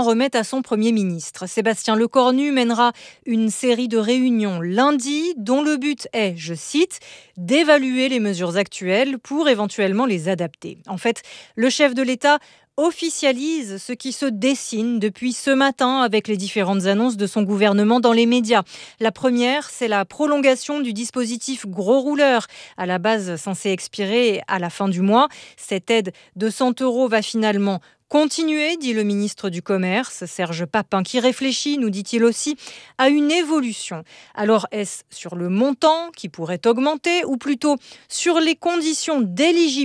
s'en remet à son Premier ministre. Sébastien Lecornu mènera une série de réunions lundi dont le but est, je cite, d'évaluer les mesures actuelles pour éventuellement les adapter. En fait, le chef de l'État officialise ce qui se dessine depuis ce matin avec les différentes annonces de son gouvernement dans les médias. La première, c'est la prolongation du dispositif gros rouleur, à la base censé expirer à la fin du mois. Cette aide de 100 € va finalement continuer, dit le ministre du Commerce, Serge Papin, qui réfléchit, nous dit-il aussi, à une évolution. Alors, est-ce sur le montant qui pourrait augmenter ou plutôt sur les conditions d'éligibilité ?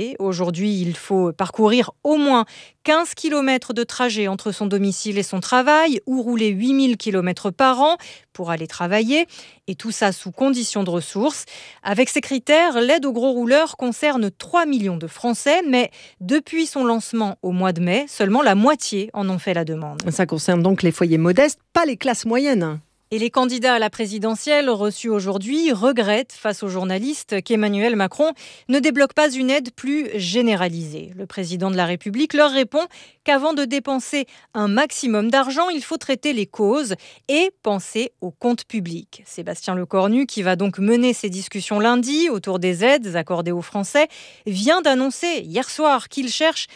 Aujourd'hui, il faut parcourir au moins 15 km de trajet entre son domicile et son travail ou rouler 8000 km par an pour aller travailler, et tout ça sous conditions de ressources. Avec ces critères, l'aide aux gros rouleurs concerne 3 millions de Français, mais depuis son lancement au mois de mai, seulement la moitié en ont fait la demande. Ça concerne donc les foyers modestes, pas les classes moyennes. Et les candidats à la présidentielle reçus aujourd'hui regrettent face aux journalistes qu'Emmanuel Macron ne débloque pas une aide plus généralisée. Le président de la République leur répond qu'avant de dépenser un maximum d'argent, il faut traiter les causes et penser aux comptes publics. Sébastien Lecornu, qui va donc mener ces discussions lundi autour des aides accordées aux Français, vient d'annoncer hier soir qu'il cherche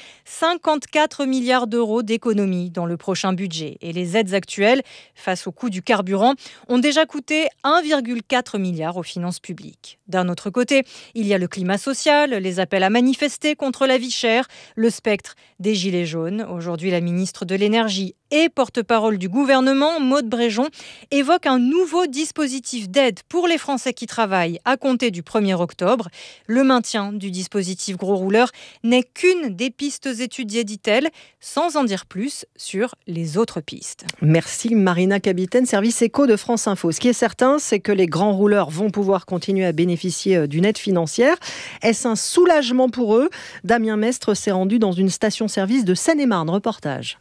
54 milliards d'euros d'économies dans le prochain budget. Et les aides actuelles, face au coût du carburant, ont déjà coûté 1,4 milliard aux finances publiques. D'un autre côté, il y a le climat social, les appels à manifester contre la vie chère, le spectre des gilets jaunes. Aujourd'hui, la ministre de l'Énergie et porte-parole du gouvernement, Maud Bréjon, évoque un nouveau dispositif d'aide pour les Français qui travaillent à compter du 1er octobre. Le maintien du dispositif gros rouleur n'est qu'une des pistes étudiées, dit-elle, sans en dire plus sur les autres pistes. Merci Marina Capitaine, service éco de France Info. Ce qui est certain, c'est que les grands rouleurs vont pouvoir continuer à bénéficier d'une aide financière. Est-ce un soulagement pour eux ? Damien Mestre s'est rendu dans une station-service de Seine-et-Marne. Reportage.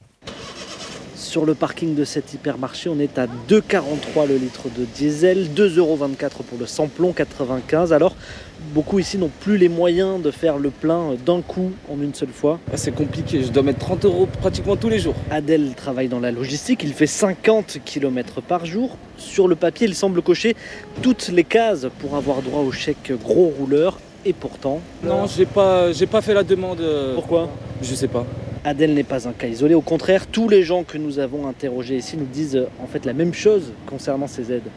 Sur le parking de cet hypermarché, on est à 2,43 le litre de diesel, 2,24 € pour le samplon 95. Alors, beaucoup ici n'ont plus les moyens de faire le plein d'un coup en une seule fois. C'est compliqué, je dois mettre 30 € pratiquement tous les jours. Adèle travaille dans la logistique, il fait 50 km par jour. Sur le papier, il semble cocher toutes les cases pour avoir droit au chèque gros rouleur. Et pourtant... Non, j'ai pas fait la demande. Pourquoi ? Je sais pas. Adèle n'est pas un cas isolé. Au contraire, tous les gens que nous avons interrogés ici nous disent en fait la même chose concernant ces aides.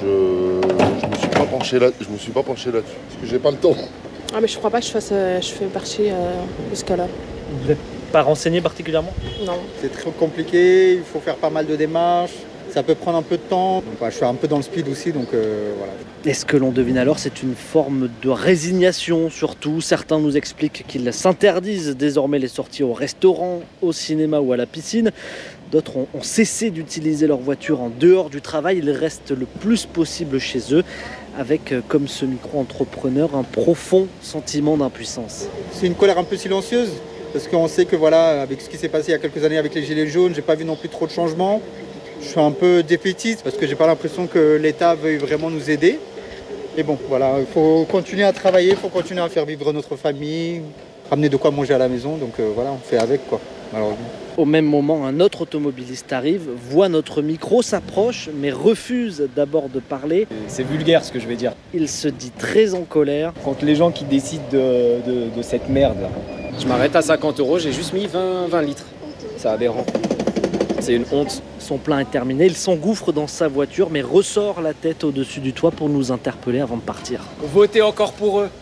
Je me suis pas penché là-dessus parce que j'ai pas le temps. Ah mais je crois pas que je fais partie de ce cas-là. Vous n'êtes pas renseigné particulièrement ? Non. C'est très compliqué, il faut faire pas mal de démarches. Ça peut prendre un peu de temps. Donc, je suis un peu dans le speed aussi, donc voilà. Et ce que l'on devine alors, c'est une forme de résignation surtout. Certains nous expliquent qu'ils s'interdisent désormais les sorties au restaurant, au cinéma ou à la piscine. D'autres ont cessé d'utiliser leur voiture en dehors du travail. Ils restent le plus possible chez eux, avec, comme ce micro-entrepreneur, un profond sentiment d'impuissance. C'est une colère un peu silencieuse, parce qu'on sait que voilà, avec ce qui s'est passé il y a quelques années avec les gilets jaunes, j'ai pas vu non plus trop de changements. Je suis un peu défaitiste parce que j'ai pas l'impression que l'État veuille vraiment nous aider. Mais bon, voilà, il faut continuer à travailler, il faut continuer à faire vivre notre famille, ramener de quoi manger à la maison. Donc voilà, on fait avec quoi, malheureusement. Au même moment, un autre automobiliste arrive, voit notre micro, s'approche, mais refuse d'abord de parler. C'est vulgaire ce que je vais dire. Il se dit très en colère. Contre les gens qui décident de cette merde. Je m'arrête à 50 €, j'ai juste mis 20 litres. C'est aberrant. C'est une honte. Son plein est terminé, il s'engouffre dans sa voiture, mais ressort la tête au-dessus du toit pour nous interpeller avant de partir. Votez encore pour eux.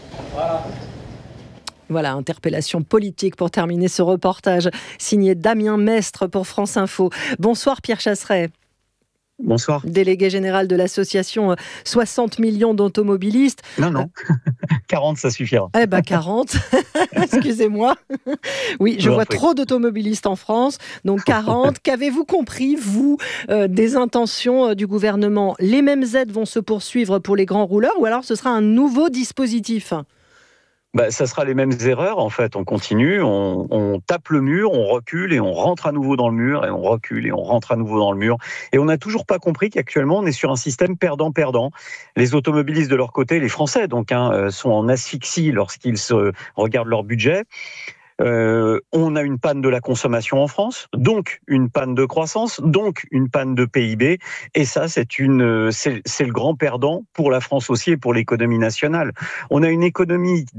Voilà, interpellation politique pour terminer ce reportage. Signé Damien Mestre pour France Info. Bonsoir Pierre Chasseret. Bonsoir. Délégué général de l'association 60 millions d'automobilistes. Non. 40, ça suffira. 40. Excusez-moi. Oui, je vois trop d'automobilistes en France. Donc 40. Qu'avez-vous compris, vous, des intentions du gouvernement ? Les mêmes aides vont se poursuivre pour les grands rouleurs ou alors ce sera un nouveau dispositif ? Ça sera les mêmes erreurs, en fait. On continue, on tape le mur, on recule et on rentre à nouveau dans le mur, et on recule et on rentre à nouveau dans le mur. Et on n'a toujours pas compris qu'actuellement, on est sur un système perdant-perdant. Les automobilistes de leur côté, les Français, donc, sont en asphyxie lorsqu'ils se regardent leur budget. On a une panne de la consommation en France, donc une panne de croissance, donc une panne de PIB. Et ça, c'est le grand perdant pour la France aussi et pour l'économie nationale. On a une économie